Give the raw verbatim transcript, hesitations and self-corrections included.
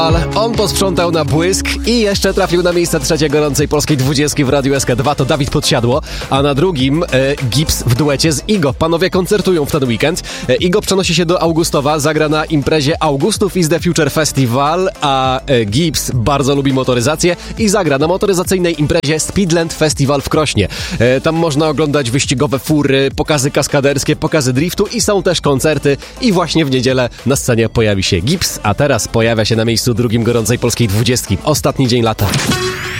Ale on posprzątał na błysk i jeszcze trafił na miejsce trzecie gorącej polskiej dwudziestki w Radiu S K dwa. To Dawid Podsiadło, a na drugim e, Gibbs w duecie z Igo. Panowie koncertują w ten weekend. E, Igo przenosi się do Augustowa, zagra na imprezie Augustów is the Future Festival, a e, Gibbs bardzo lubi motoryzację i zagra na motoryzacyjnej imprezie Speedland Festival w Krośnie. E, tam można oglądać wyścigowe fury, pokazy kaskaderskie, pokazy driftu i są też koncerty. I właśnie w niedzielę na scenie pojawi się Gibbs, a teraz pojawia się na miejscu drugim gorącej polskiej dwudziestki. Ostatni dzień lata.